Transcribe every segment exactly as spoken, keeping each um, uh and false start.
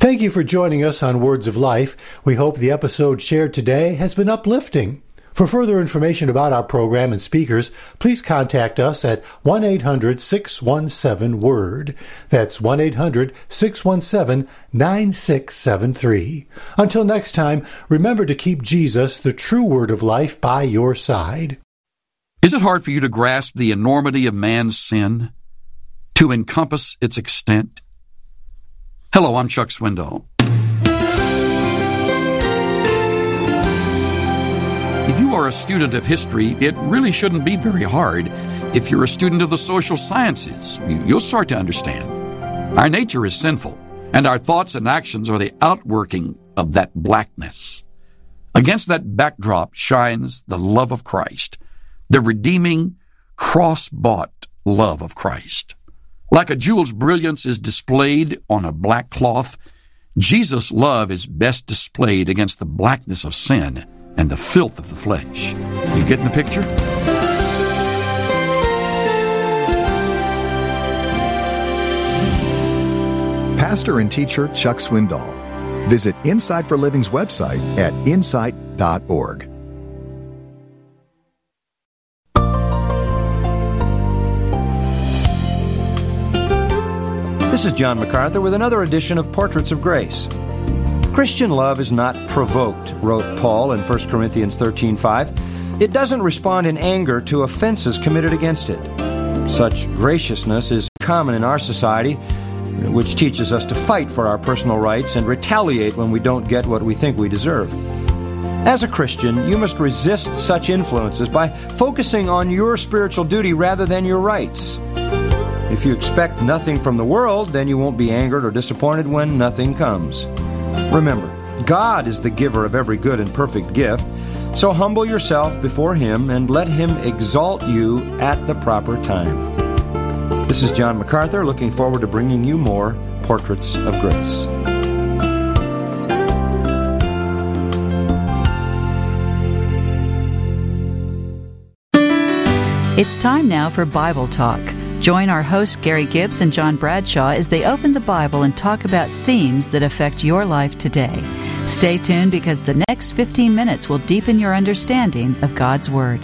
Thank you for joining us on Words of Life. We hope the episode shared today has been uplifting. For further information about our program and speakers, please contact us at one eight hundred six one seven WORD. That's one eight hundred six one seven nine six seven three. Until next time, remember to keep Jesus, the true Word of life, by your side. Is it hard for you to grasp the enormity of man's sin? To encompass its extent? Hello, I'm Chuck Swindoll. If you are a student of history, it really shouldn't be very hard. If you're a student of the social sciences, you'll start to understand. Our nature is sinful, and our thoughts and actions are the outworking of that blackness. Against that backdrop shines the love of Christ, the redeeming, cross-bought love of Christ. Like a jewel's brilliance is displayed on a black cloth, Jesus' love is best displayed against the blackness of sin and the filth of the flesh. You getting the picture? Pastor and teacher Chuck Swindoll. Visit Insight for Living's website at insight dot org. This is John MacArthur with another edition of Portraits of Grace. Christian love is not provoked, wrote Paul in First Corinthians thirteen five. It doesn't respond in anger to offenses committed against it. Such graciousness is common in our society, which teaches us to fight for our personal rights and retaliate when we don't get what we think we deserve. As a Christian, you must resist such influences by focusing on your spiritual duty rather than your rights. If you expect nothing from the world, then you won't be angered or disappointed when nothing comes. Remember, God is the giver of every good and perfect gift, so humble yourself before Him and let Him exalt you at the proper time. This is John MacArthur, looking forward to bringing you more Portraits of Grace. It's time now for Bible Talk. Join our hosts Gary Gibbs and John Bradshaw as they open the Bible and talk about themes that affect your life today. Stay tuned because the next fifteen minutes will deepen your understanding of God's Word.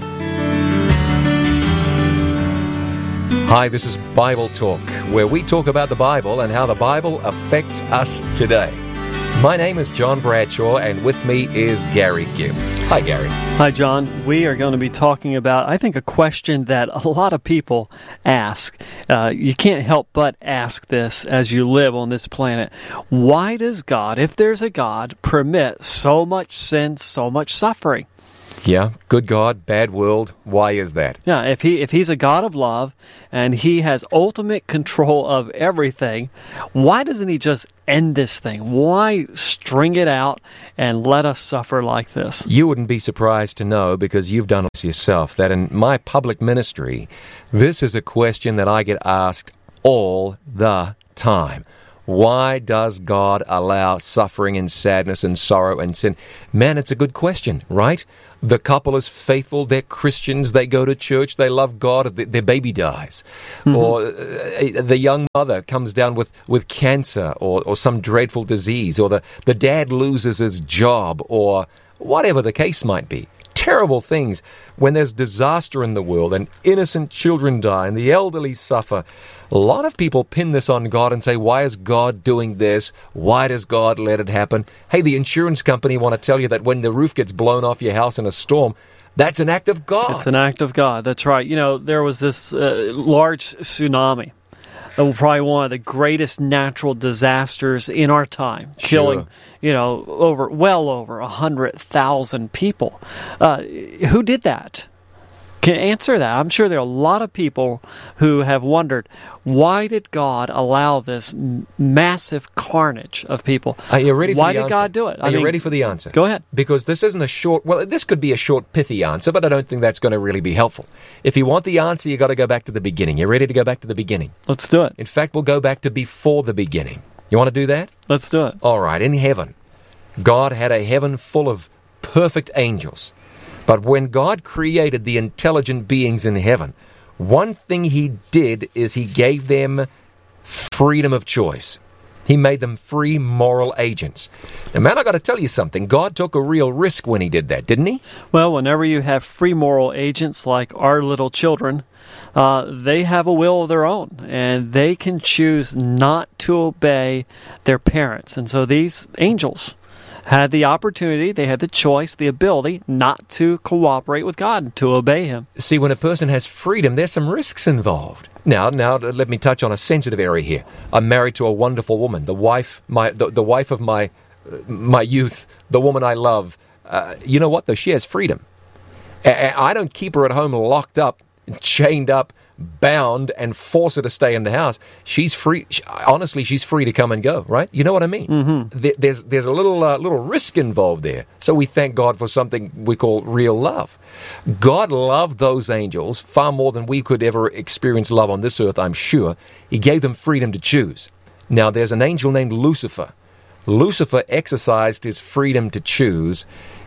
Hi, this is Bible Talk, where we talk about the Bible and how the Bible affects us today. My name is John Bradshaw, and with me is Gary Gibbs. Hi, Gary. Hi, John. We are going to be talking about, I think, a question that a lot of people ask. Uh, you can't help but ask this as you live on this planet. Why does God, if there's a God, permit so much sin, so much suffering? Yeah, good God, bad world. Why is that? Yeah, if he if he's a God of love and he has ultimate control of everything, why doesn't he just end this thing? Why string it out and let us suffer like this? You wouldn't be surprised to know, because you've done this yourself, that in my public ministry, this is a question that I get asked all the time. Why does God allow suffering and sadness and sorrow and sin? Man, it's a good question, right? The couple is faithful, they're Christians, they go to church, they love God, their baby dies. Mm-hmm. Or uh, the young mother comes down with, with cancer or, or some dreadful disease, or the, the dad loses his job, or whatever the case might be. Terrible things. When there's disaster in the world and innocent children die and the elderly suffer, a lot of people pin this on God and say, why is God doing this? Why does God let it happen? Hey, the insurance company want to tell you that when the roof gets blown off your house in a storm, that's an act of God. It's an act of God. That's right. You know, there was this uh, large tsunami. Probably one of the greatest natural disasters in our time, killing, sure. you know, over well over a hundred thousand people. Uh, who did that? Can answer that. I'm sure there are a lot of people who have wondered, why did God allow this m- massive carnage of people? Are you ready for why the did answer? God do it? I Are mean, you ready for the answer? Go ahead. Because this isn't a short, well, this could be a short, pithy answer, but I don't think that's going to really be helpful. If you want the answer, you've got to go back to the beginning. You ready to go back to the beginning? Let's do it. In fact, we'll go back to before the beginning. You want to do that? Let's do it. All right. In heaven, God had a heaven full of perfect angels. But when God created the intelligent beings in heaven, one thing He did is He gave them freedom of choice. He made them free moral agents. And man, I got to tell you something. God took a real risk when he did that, didn't he? Well, whenever you have free moral agents like our little children, uh, they have a will of their own, and they can choose not to obey their parents. And so these angels had the opportunity, they had the choice, the ability not to cooperate with God and to obey him. See, when a person has freedom, there's some risks involved. Now, now, let me touch on a sensitive area here. I'm married to a wonderful woman, the wife, my, the, the wife of my, uh, my youth, the woman I love. Uh, you know what, though? She has freedom. A- I don't keep her at home locked up, chained up, bound, and force her to stay in the house. She's free. She, honestly, she's free to come and go, right? You know what I mean? Mm-hmm. There, there's there's a little uh, little risk involved there. So we thank God for something we call real love. God loved those angels far more than we could ever experience love on this earth, I'm sure. He gave them freedom to choose. Now, there's an angel named Lucifer. Lucifer exercised his freedom to choose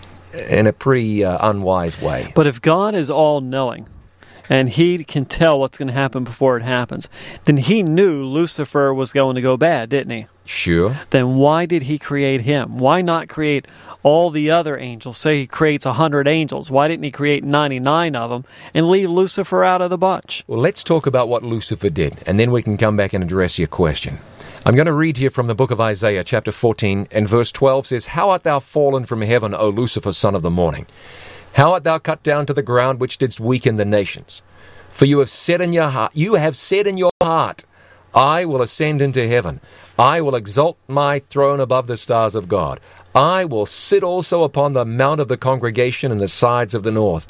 in a pretty uh, unwise way. But if God is all-knowing, and he can tell what's going to happen before it happens, then he knew Lucifer was going to go bad, didn't he? Sure. Then why did he create him? Why not create all the other angels? Say he creates one hundred angels. Why didn't he create ninety-nine of them and leave Lucifer out of the bunch? Well, let's talk about what Lucifer did, and then we can come back and address your question. I'm going to read here from the book of Isaiah, chapter fourteen, and verse twelve says, "How art thou fallen from heaven, O Lucifer, son of the morning? How art thou cut down to the ground, which didst weaken the nations? For you have said in your heart, you have said in your heart, I will ascend into heaven. I will exalt my throne above the stars of God. I will sit also upon the mount of the congregation in the sides of the north.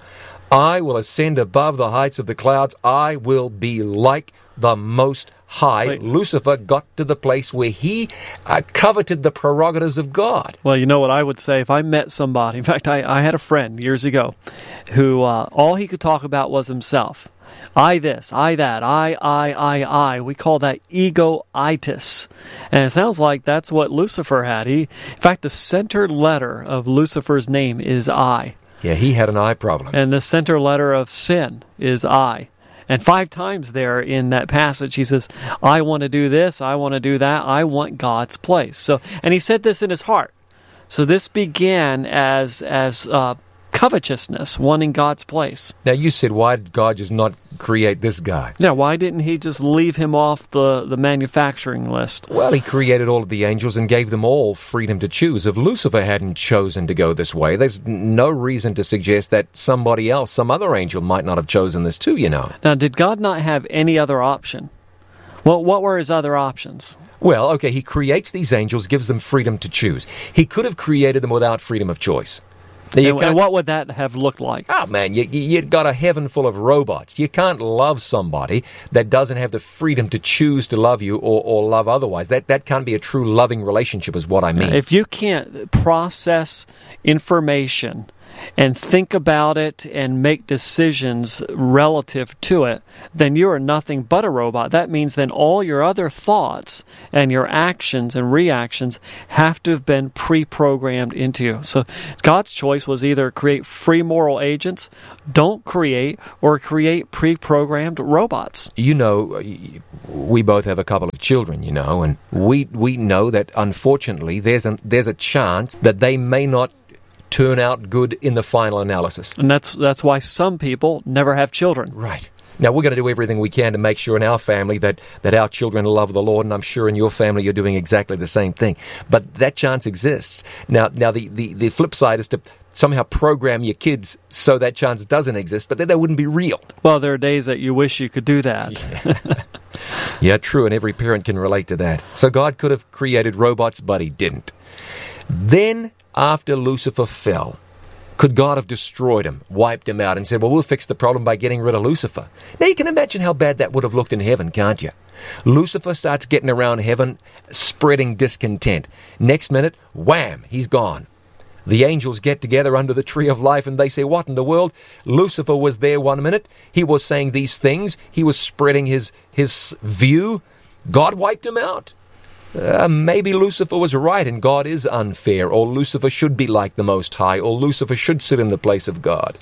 I will ascend above the heights of the clouds. I will be like the Most High." Wait. Lucifer got to the place where he uh, coveted the prerogatives of God. Well, you know what I would say if I met somebody. In fact, I, I had a friend years ago who uh, all he could talk about was himself. I this, I that, I, I, I, I. We call that ego-itis. And it sounds like that's what Lucifer had. He, in fact, the center letter of Lucifer's name is I. Yeah, he had an eye problem. And the center letter of sin is I. And five times there in that passage, he says, I want to do this, I want to do that, I want God's place. So, and he said this in his heart. So this began as as uh, covetousness, wanting God's place. Now, you said, why did God just not create this guy? Yeah, why didn't he just leave him off the, the manufacturing list? Well, he created all of the angels and gave them all freedom to choose. If Lucifer hadn't chosen to go this way, there's no reason to suggest that somebody else, some other angel, might not have chosen this too, you know. Now, did God not have any other option? Well, what were his other options? Well, okay, he creates these angels, gives them freedom to choose. He could have created them without freedom of choice. And, and what would that have looked like? Oh, man, you, you've got a heaven full of robots. You can't love somebody that doesn't have the freedom to choose to love you or, or love otherwise. That that can't be a true loving relationship is what I mean. If you can't process information and think about it and make decisions relative to it, then you are nothing but a robot. That means then all your other thoughts and your actions and reactions have to have been pre-programmed into you. So God's choice was either create free moral agents, don't create, or create pre-programmed robots. You know, we both have a couple of children, you know, and we we know that unfortunately there's a, there's a chance that they may not turn out good in the final analysis. And that's that's why some people never have children. Right. Now, we're going to do everything we can to make sure in our family that, that our children love the Lord, and I'm sure in your family you're doing exactly the same thing. But that chance exists. Now, now the, the, the flip side is to somehow program your kids so that chance doesn't exist, but then that wouldn't be real. Well, there are days that you wish you could do that. Yeah. Yeah, true, and every parent can relate to that. So God could have created robots, but he didn't. Then, after Lucifer fell, could God have destroyed him, wiped him out, and said, well, we'll fix the problem by getting rid of Lucifer? Now, you can imagine how bad that would have looked in heaven, can't you? Lucifer starts getting around heaven, spreading discontent. Next minute, wham, he's gone. The angels get together under the tree of life, and they say, what in the world? Lucifer was there one minute. He was saying these things. He was spreading his, his view. God wiped him out. Uh, maybe Lucifer was right and God is unfair, or Lucifer should be like the Most High, or Lucifer should sit in the place of God.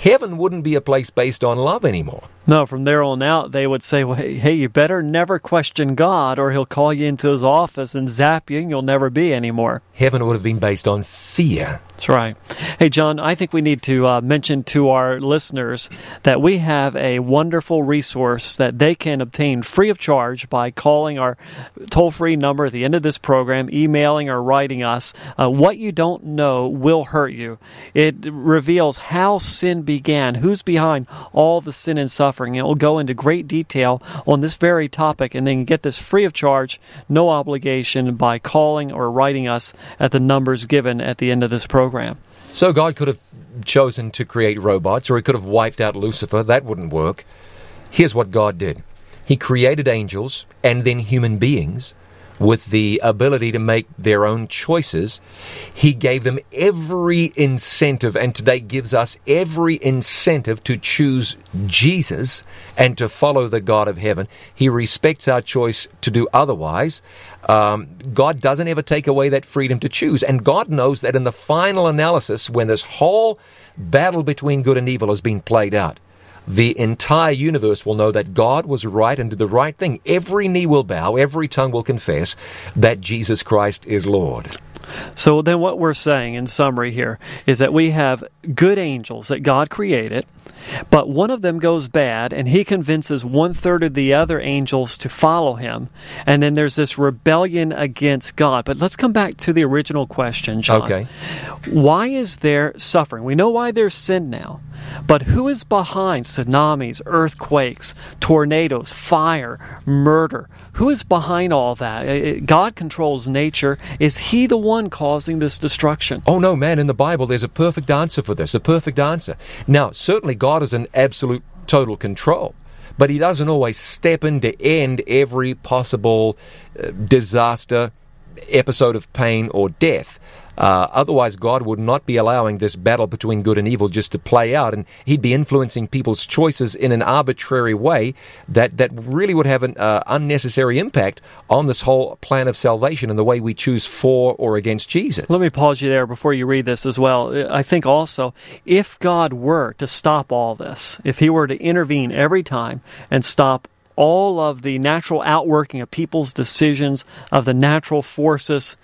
heaven wouldn't be a place based on love anymore. No, from there on out, they would say, well, hey, hey, you better never question God or he'll call you into his office and zap you and you'll never be anymore. Heaven would have been based on fear. That's right. Hey, John, I think we need to uh, mention to our listeners that we have a wonderful resource that they can obtain free of charge by calling our toll-free number at the end of this program, emailing or writing us. Uh, what you don't know will hurt you. It reveals how sin began, who's behind all the sin and suffering. It will go into great detail on this very topic, and then get this free of charge, no obligation, by calling or writing us at the numbers given at the end of this program. Program. So God could have chosen to create robots, or he could have wiped out Lucifer. That wouldn't work. Here's what God did. He created angels and then human beings with the ability to make their own choices. He gave them every incentive, and today gives us every incentive to choose Jesus and to follow the God of heaven. He respects our choice to do otherwise. Um, God doesn't ever take away that freedom to choose. And God knows that in the final analysis, when this whole battle between good and evil has been played out, the entire universe will know that God was right and did the right thing. Every knee will bow, every tongue will confess that Jesus Christ is Lord. So then what we're saying in summary here is that we have good angels that God created, but one of them goes bad, and he convinces one-third of the other angels to follow him. And then there's this rebellion against God. But let's come back to the original question, John. Okay. Why is there suffering? We know why there's sin now. But who is behind tsunamis, earthquakes, tornadoes, fire, murder? Who is behind all that? God controls nature. Is he the one causing this destruction? Oh, no, man. In the Bible, there's a perfect answer for this, a perfect answer. Now, certainly God is in absolute total control, but he doesn't always step in to end every possible uh, disaster, episode of pain or death. Uh, otherwise, God would not be allowing this battle between good and evil just to play out, and he'd be influencing people's choices in an arbitrary way that, that really would have an uh, unnecessary impact on this whole plan of salvation and the way we choose for or against Jesus. Let me pause you there before you read this as well. I think also, if God were to stop all this, if he were to intervene every time and stop all of the natural outworking of people's decisions, of the natural forces,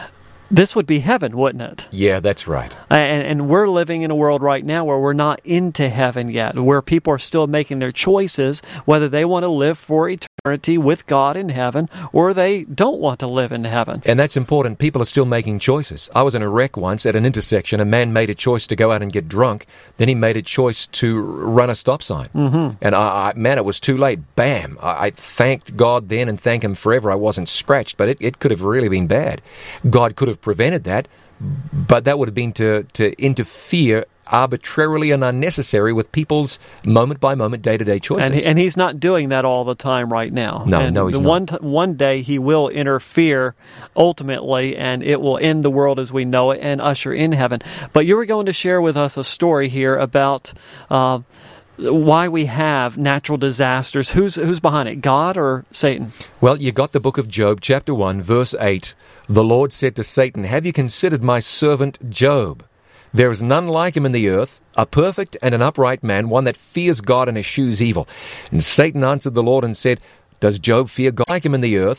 this would be heaven, wouldn't it? Yeah, that's right. And, and we're living in a world right now where we're not into heaven yet, where people are still making their choices, whether they want to live for eternity with God in heaven or they don't want to live in heaven. And that's important. People are still making choices. I was in a wreck once at an intersection. A man made a choice to go out and get drunk. Then he made a choice to run a stop sign. Mm-hmm. And, I, I, man, it was too late. Bam! I, I thanked God then and thank him forever. I wasn't scratched, but it, it could have really been bad. God could have prevented that, but that would have been to, to interfere arbitrarily and unnecessary with people's moment-by-moment, day-to-day choices. And, he, and he's not doing that all the time right now. No, and no, he's the not. One, t- one day he will interfere ultimately, and it will end the world as we know it and usher in heaven. But you were going to share with us a story here about uh, why we have natural disasters. Who's, who's behind it, God or Satan? Well, you got the book of Job, chapter one, verse eight. The Lord said to Satan, "Have you considered my servant Job? There is none like him in the earth, a perfect and an upright man, one that fears God and eschews evil." And Satan answered the Lord and said, "Does Job fear God like him in the earth?